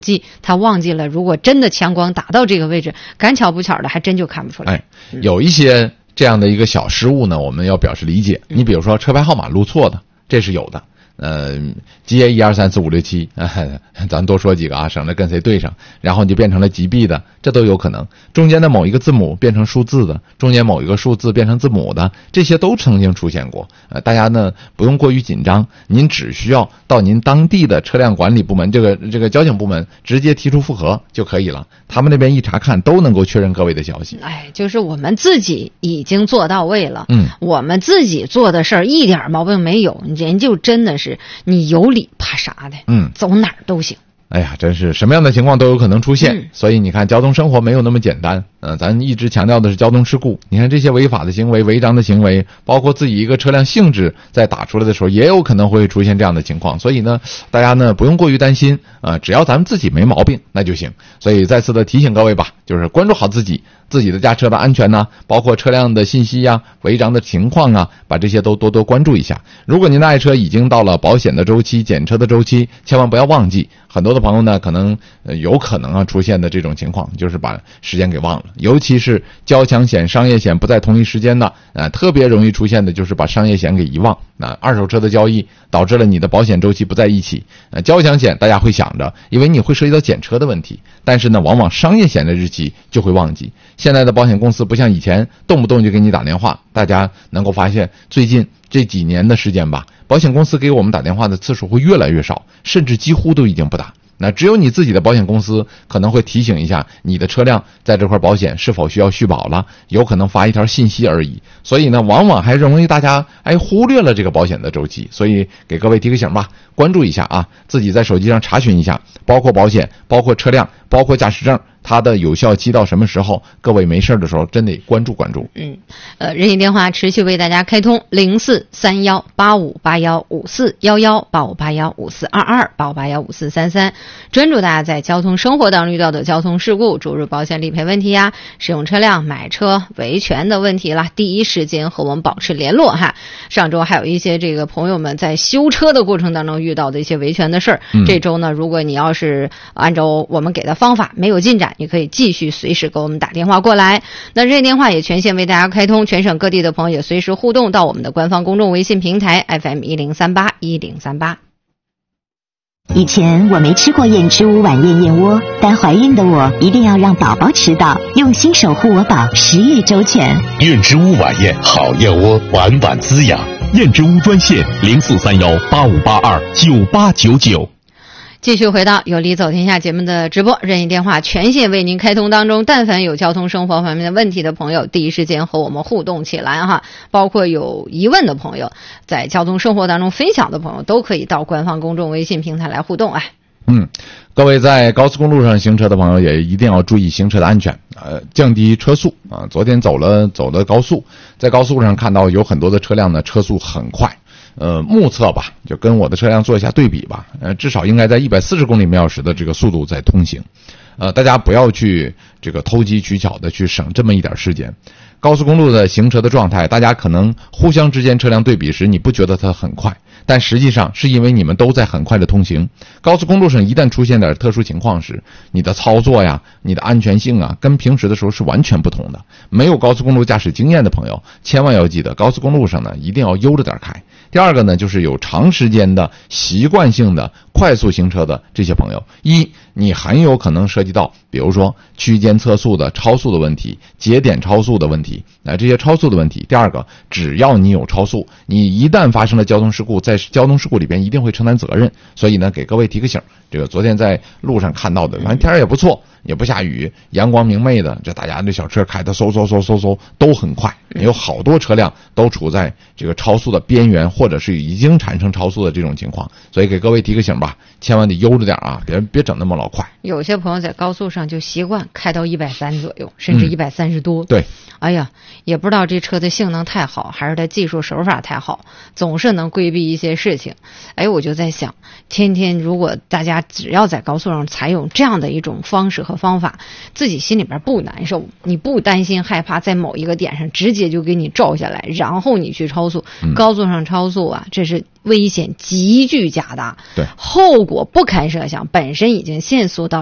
他忘记了，如果真的强光打到这个位置，赶巧不巧的还真就看不出来。 有一些这样的一个小失误呢，我们要表示理解。你比如说车牌号码录错的，这是有的。G A 1 2 3 4 5 6 7，咱多说几个啊，省得跟谁对上，然后你就变成了GB 的，这都有可能。中间的某一个字母变成数字的，中间某一个数字变成字母的，这些都曾经出现过。大家呢不用过于紧张，您只需要到您当地的车辆管理部门，这个交警部门直接提出复核就可以了。他们那边一查看都能够确认各位的消息。 就是我们自己已经做到位了。我们自己做的事儿一点毛病没有，人就真的是你有理怕啥的？走哪儿都行。 真是什么样的情况都有可能出现。所以你看，交通生活没有那么简单。咱一直强调的是交通事故。你看这些违法的行为、违章的行为，包括自己一个车辆性质在打出来的时候，也有可能会出现这样的情况。所以呢，大家呢不用过于担心只要咱们自己没毛病那就行。所以再次的提醒各位吧，就是关注好自己的驾车的安全呢，包括车辆的信息啊、违章的情况啊，把这些都多多关注一下。如果您的爱车已经到了保险的周期、检车的周期，千万不要忘记。很多的朋友呢，有可能出现的这种情况，就是把时间给忘了。尤其是交强险、商业险不在同一时间的，特别容易出现的就是把商业险给遗忘。二手车的交易导致了你的保险周期不在一起。交强险大家会想着，因为你会涉及到检车的问题，但是呢，往往商业险的日期就会忘记。现在的保险公司不像以前动不动就给你打电话，大家能够发现最近这几年的时间吧，保险公司给我们打电话的次数会越来越少，甚至几乎都已经不打。那只有你自己的保险公司可能会提醒一下你的车辆在这块保险是否需要续保了，有可能发一条信息而已。所以呢，往往还容易大家忽略了这个保险的周期。所以给各位提个醒吧，关注一下啊，自己在手机上查询一下，包括保险、包括车辆、包括驾驶证，它的有效期到什么时候，各位没事的时候真得关注关注。 热线电话持续为大家开通043185515411881581542288154433，专注大家在交通生活当中遇到的交通事故，诸如保险理赔问题啊、使用车辆、买车维权的问题啦，第一时间和我们保持联络哈。上周还有一些这个朋友们在修车的过程当中遇到的一些维权的事儿，这周呢，如果你要是按照我们给的方法没有进展，你可以继续随时给我们打电话过来。那热线电话也全线为大家开通，全省各地的朋友也随时互动到我们的官方公众微信平台 FM10381038。 以前我没吃过燕之屋晚宴燕窝，但怀孕的我一定要让宝宝吃到，用心守护我宝，10月周全。 燕之屋晚宴好燕窝，晚晚滋养。燕之屋专线043185829899。 继续回到有理走天下节目的直播，热线电话全线为您开通当中，但凡有交通生活方面的问题的朋友，第一时间和我们互动起来哈。包括有疑问的朋友，在交通生活当中分享的朋友，都可以到官方公众微信平台来互动各位在高速公路上行车的朋友也一定要注意行车的安全，降低车速啊。昨天走了高速，在高速上看到有很多的车辆呢，车速很快。目测吧，就跟我的车辆做一下对比吧，至少应该在140公里每小时的这个速度在通行。大家不要去这个投机取巧的去省这么一点时间。高速公路的行车的状态，大家可能互相之间车辆对比时，你不觉得它很快，但实际上是因为你们都在很快的通行。高速公路上一旦出现点特殊情况时，你的操作呀、你的安全性啊，跟平时的时候是完全不同的。没有高速公路驾驶经验的朋友，千万要记得，高速公路上呢，一定要悠着点开。第二个呢，就是有长时间的习惯性的快速行车的这些朋友，你很有可能涉及到，比如说区间测速的超速的问题、节点超速的问题，这些超速的问题。第二个，只要你有超速，你一旦发生了交通事故，在交通事故里边一定会承担责任。所以呢，给各位提个醒，这个昨天在路上看到的，反正天也不错，也不下雨，阳光明媚的，这大家这小车开的嗖都很快，有好多车辆都处在这个超速的边缘，或者是已经产生超速的这种情况。所以给各位提个醒吧，千万得悠着点啊，别整那么老快。 有些朋友在高速上就习惯开到130左右，甚至130多。 对， 哎呀，也不知道这车的性能太好，还是它技术手法太好，总是能规避一些事情。我就在想，天天如果大家只要在高速上采用这样的一种方式和方法，自己心里边不难受，你不担心害怕在某一个点上直接就给你照下来，然后你去超速。高速上超速啊，这是危险急剧加大， 对， 后果不堪设想，本身已经限速到